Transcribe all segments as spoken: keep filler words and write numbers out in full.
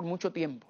mucho tiempo.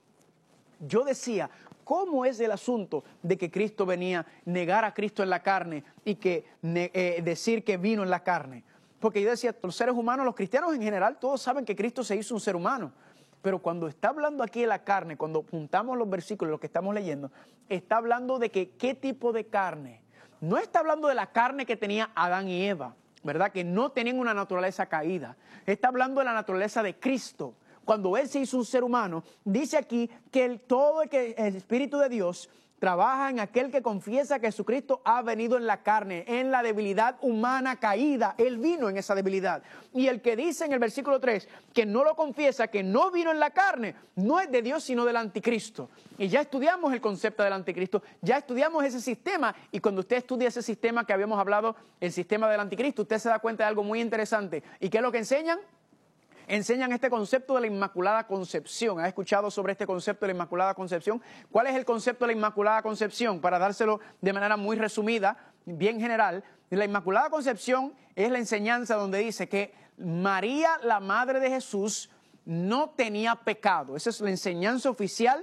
Yo decía, ¿cómo es el asunto de que Cristo venía, negar a Cristo en la carne y que eh, decir que vino en la carne? Porque yo decía, los seres humanos, los cristianos en general, todos saben que Cristo se hizo un ser humano. Pero cuando está hablando aquí de la carne, cuando juntamos los versículos, los que estamos leyendo, está hablando de que qué tipo de carne. No está hablando de la carne que tenía Adán y Eva, ¿verdad? Que no tenían una naturaleza caída. Está hablando de la naturaleza de Cristo. Cuando Él se hizo un ser humano, dice aquí que el, todo el, que, el Espíritu de Dios trabaja en aquel que confiesa que Jesucristo ha venido en la carne, en la debilidad humana caída. Él vino en esa debilidad. Y el que dice en el versículo tres que no lo confiesa, que no vino en la carne, no es de Dios sino del anticristo. Y ya estudiamos el concepto del anticristo, ya estudiamos ese sistema. Y cuando usted estudia ese sistema que habíamos hablado, el sistema del anticristo, usted se da cuenta de algo muy interesante. ¿Y qué es lo que enseñan? Enseñan este concepto de la Inmaculada Concepción. ¿Has escuchado sobre este concepto de la Inmaculada Concepción? ¿Cuál es el concepto de la Inmaculada Concepción? Para dárselo de manera muy resumida, bien general, la Inmaculada Concepción es la enseñanza donde dice que María, la madre de Jesús, no tenía pecado. Esa es la enseñanza oficial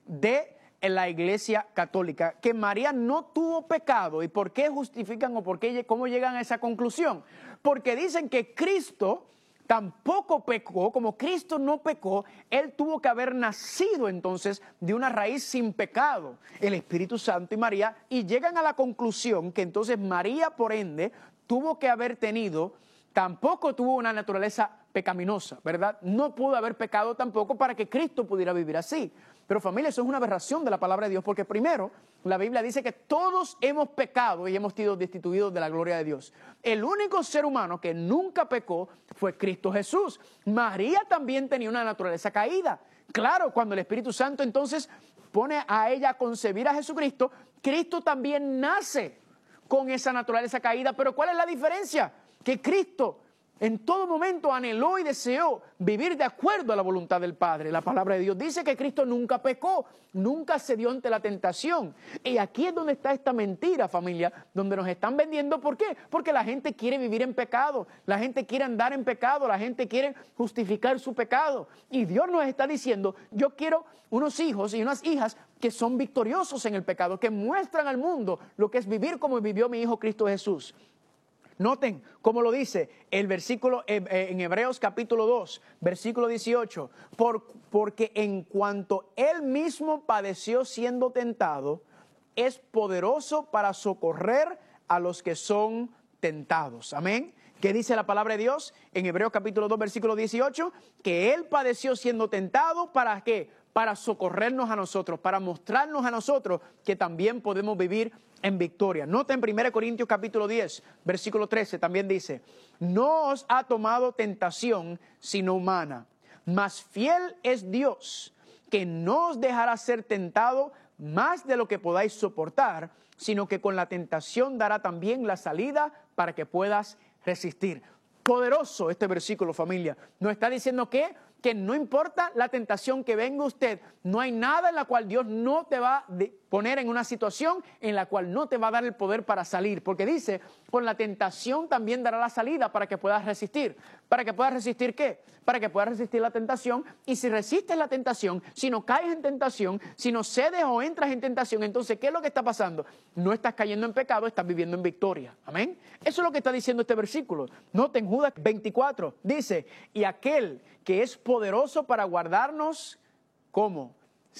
de la Iglesia Católica, que María no tuvo pecado. ¿Y por qué justifican o por qué, cómo llegan a esa conclusión? Porque dicen que Cristo tampoco pecó. Como Cristo no pecó, Él tuvo que haber nacido entonces de una raíz sin pecado, el Espíritu Santo y María, y llegan a la conclusión que entonces María, por ende, tuvo que haber tenido, tampoco tuvo una naturaleza pecaminosa, ¿verdad? No pudo haber pecado tampoco para que Cristo pudiera vivir así. Pero familia, eso es una aberración de la palabra de Dios, porque primero, la Biblia dice que todos hemos pecado y hemos sido destituidos de la gloria de Dios. El único ser humano que nunca pecó fue Cristo Jesús. María también tenía una naturaleza caída. Claro, cuando el Espíritu Santo entonces pone a ella a concebir a Jesucristo, Cristo también nace con esa naturaleza caída. Pero ¿cuál es la diferencia? Que Cristo en todo momento anheló y deseó vivir de acuerdo a la voluntad del Padre. La palabra de Dios dice que Cristo nunca pecó, nunca cedió ante la tentación. Y aquí es donde está esta mentira, familia, donde nos están vendiendo. ¿Por qué? Porque la gente quiere vivir en pecado, la gente quiere andar en pecado, la gente quiere justificar su pecado. Y Dios nos está diciendo, yo quiero unos hijos y unas hijas que son victoriosos en el pecado, que muestran al mundo lo que es vivir como vivió mi Hijo Cristo Jesús. Noten cómo lo dice el versículo en Hebreos capítulo dos, versículo dieciocho. Por, porque en cuanto Él mismo padeció siendo tentado, es poderoso para socorrer a los que son tentados. Amén. ¿Qué dice la palabra de Dios en Hebreos capítulo dos, versículo dieciocho? Que Él padeció siendo tentado, ¿para qué? Para socorrernos a nosotros, para mostrarnos a nosotros que también podemos vivir en victoria. Nota en primera Corintios capítulo diez, versículo trece, también dice, no os ha tomado tentación sino humana, mas fiel es Dios, que no os dejará ser tentado más de lo que podáis soportar, sino que con la tentación dará también la salida para que puedas resistir. Poderoso este versículo, familia. Nos está diciendo que que no importa la tentación que venga usted, no hay nada en la cual Dios no te va a poner en una situación en la cual no te va a dar el poder para salir, porque dice, con la tentación también dará la salida para que puedas resistir. ¿Para que puedas resistir qué? Para que puedas resistir la tentación, y si resistes la tentación, si no caes en tentación, si no cedes o entras en tentación, entonces ¿qué es lo que está pasando? No estás cayendo en pecado, estás viviendo en victoria. Amén. Eso es lo que está diciendo este versículo. Noten Judas veinticuatro, dice, y aquel que es poderoso para guardarnos, ¿cómo?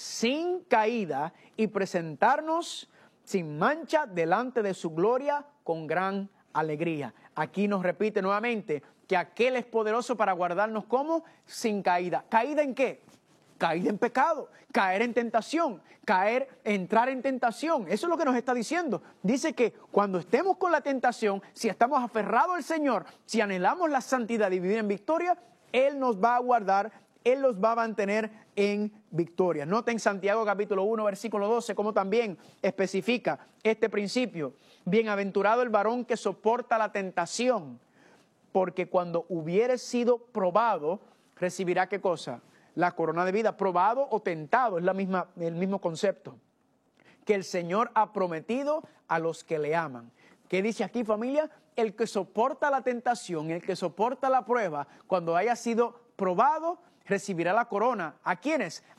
Sin caída y presentarnos sin mancha delante de su gloria con gran alegría. Aquí nos repite nuevamente que aquel es poderoso para guardarnos, ¿cómo? Sin caída. ¿Caída en qué? Caída en pecado, caer en tentación, caer, entrar en tentación. Eso es lo que nos está diciendo. Dice que cuando estemos con la tentación, si estamos aferrados al Señor, si anhelamos la santidad y vivir en victoria, Él nos va a guardar, Él los va a mantener en victoria. Noten Santiago capítulo uno, versículo doce, como también especifica este principio. Bienaventurado el varón que soporta la tentación, porque cuando hubiere sido probado, recibirá ¿qué cosa? La corona de vida. Probado o tentado, es la misma, el mismo concepto. Que el Señor ha prometido a los que le aman. ¿Qué dice aquí, familia? El que soporta la tentación, el que soporta la prueba, cuando haya sido probado, recibirá la corona. ¿A quiénes?